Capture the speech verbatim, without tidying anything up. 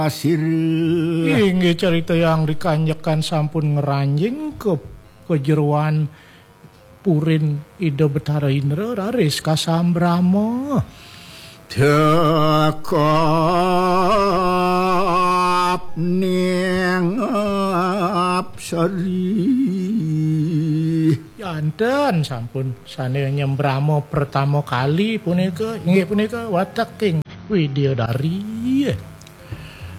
pasir. Inggih cerita yang dikanyekan sampun ngeranjing ke kejeruan Purin Ida Betara Indra raris kasambrama. Tekap ning apsari. Yanten sampun sane nyembrama pertama kali punika inggih punika watak King Widyadari.